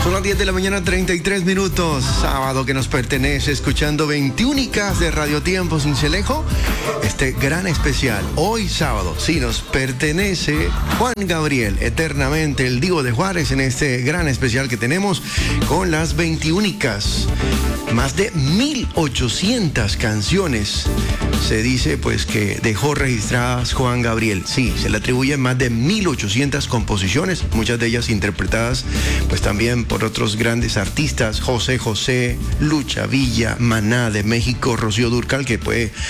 Son las 10 de la mañana, 33 minutos. Sábado que nos pertenece, escuchando 21 de Radio Tiempo Cincelejo. Este gran especial, hoy sábado, sí, nos pertenece Juan Gabriel, eternamente el Divo de Juárez, en este gran especial que tenemos con las 21. Más de 1.800 canciones se dice pues que dejó registradas Juan Gabriel. Sí, se le atribuyen más de 1.800 composiciones, muchas de ellas interpretadas pues también por otros grandes artistas, José José, Lucha Villa, Maná de México, Rocío Dúrcal, que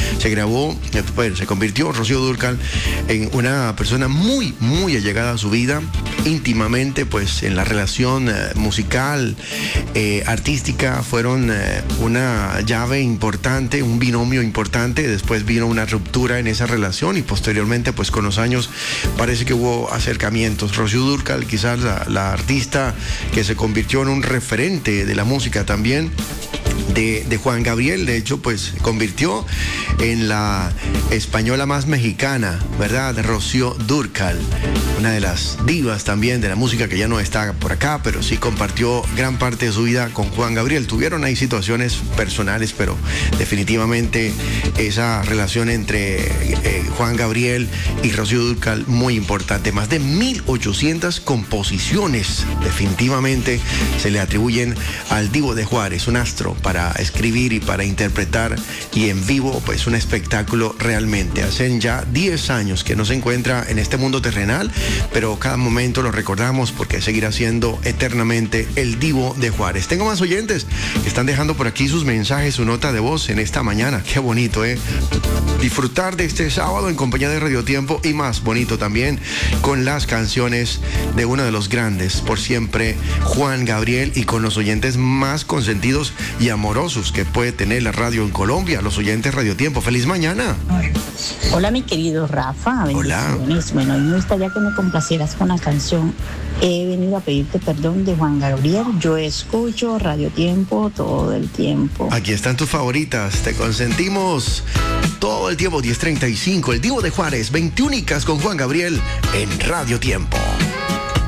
se convirtió Rocío Dúrcal en una persona muy, muy allegada a su vida, íntimamente pues en la relación musical, artística, fueron una llave importante, un binomio importante. Después vino una ruptura en esa relación y posteriormente pues con los años parece que hubo acercamientos. Rocío Dúrcal, quizás la artista que se convirtió en un referente de la música también de Juan Gabriel, de hecho pues se convirtió en la española más mexicana, ¿verdad? Rocío Dúrcal, una de las divas también de la música que ya no está por acá, pero sí compartió gran parte de su vida con Juan Gabriel. Tuvieron ahí situaciones personales, pero definitivamente esa relación entre Juan Gabriel y Rocío Dúrcal muy importante. Más de 1.800 composiciones definitivamente se le atribuyen al Divo de Juárez, un astro para escribir y para interpretar, y en vivo pues un espectáculo realmente. Hacen ya 10 años que no se encuentra en este mundo terrenal, pero cada momento lo recordamos porque seguirá siendo eternamente el Divo de Juárez. Tengo más oyentes que están dejando por aquí sus mensajes, su nota de voz en esta mañana. Qué bonito, disfrutar de este sábado en compañía de Radio Tiempo, y más bonito también con las canciones de uno de los grandes por siempre, Juan Gabriel, y con los oyentes más consentidos y amorosos que puede tener la radio en Colombia, los oyentes Radio Tiempo. ¡Feliz mañana! Hola, mi querido Rafa. Hola. Bueno, hoy me gustaría que me complacieras con la canción He venido a pedirte perdón de Juan Gabriel. Yo escucho Radio Tiempo todo el tiempo. Aquí están tus favoritas, te consentimos todo el tiempo. 10:35, el Divo de Juárez, 21 con Juan Gabriel en Radio Tiempo.